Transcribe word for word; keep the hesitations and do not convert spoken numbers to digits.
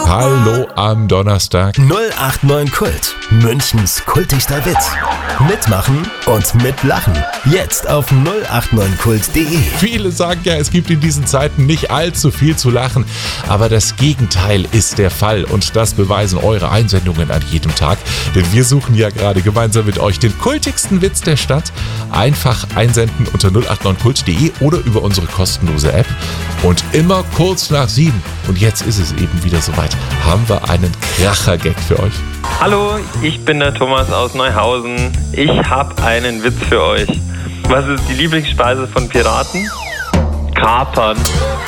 Hallo am Donnerstag. null acht neun Kult, Münchens kultigster Witz. Mitmachen und mitlachen. Jetzt auf null acht neun kult punkt de. Viele sagen ja, es gibt in diesen Zeiten nicht allzu viel zu lachen, aber das Gegenteil ist der Fall und das beweisen eure Einsendungen an jedem Tag, denn wir suchen ja gerade gemeinsam mit euch den kultigsten Witz der Stadt. Einfach einsenden unter null acht neun kult punkt de oder über unsere kostenlose App und immer kurz nach sieben. Und jetzt ist es eben wieder soweit. Haben wir einen Kracher-Gag für euch. Hallo, ich bin der Thomas aus Neuhausen. Ich habe einen Witz für euch. Was ist die Lieblingsspeise von Piraten? Kapern.